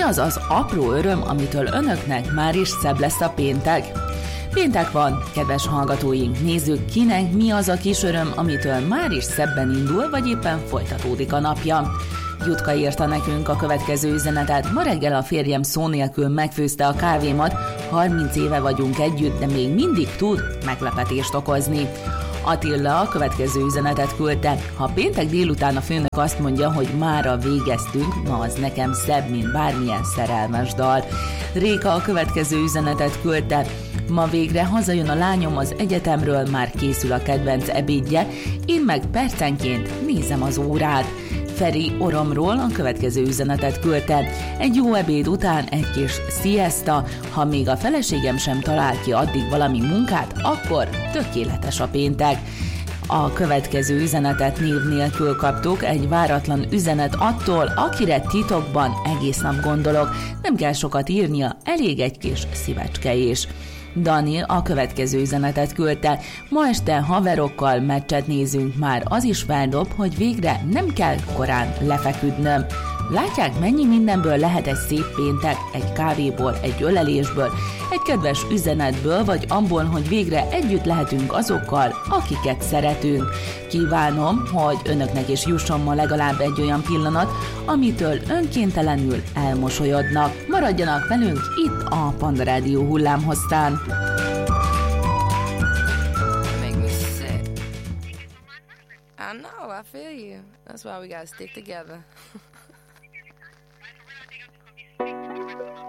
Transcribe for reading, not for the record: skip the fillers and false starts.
az az apró öröm, amitől önöknek már is szebb lesz a péntek? Péntek van, kedves hallgatóink, nézzük, kinek mi az a kis öröm, amitől már is szebben indul, vagy éppen folytatódik a napja. Jutka írta nekünk a következő üzenetet. Ma reggel a férjem szó nélkül megfőzte a kávémat, 30 éve vagyunk együtt, de még mindig tud meglepetést okozni. Attila a következő üzenetet küldte. Ha péntek délután a főnök azt mondja, hogy mára végeztünk, na az nekem szebb, mint bármilyen szerelmes dal. Réka a következő üzenetet küldte. Ma végre hazajön a lányom az egyetemről, már készül a kedvenc ebédje, én meg percenként nézem az órát. Feri Oromról a következő üzenetet küldte. Egy jó ebéd után egy kis siesta, ha még a feleségem sem talál ki addig valami munkát, akkor tökéletes a péntek. A következő üzenetet név nélkül kaptuk, egy váratlan üzenet attól, akire titokban egész nap gondolok. Nem kell sokat írnia, elég egy kis szívecske is. Dani a következő üzenetet küldte. Ma este haverokkal meccset nézünk, már az is feldob, hogy végre nem kell korán lefeküdnöm. Látják, mennyi mindenből lehet egy szép péntek, egy kávéból, egy ölelésből, egy kedves üzenetből, vagy abból, hogy végre együtt lehetünk azokkal, akiket szeretünk. Kívánom, hogy önöknek is jusson ma legalább egy olyan pillanat, amitől önkéntelenül elmosolyodnak. Maradjanak velünk itt a Panda Rádió hullámhosszán. I know, I feel you. That's why we gotta stick together.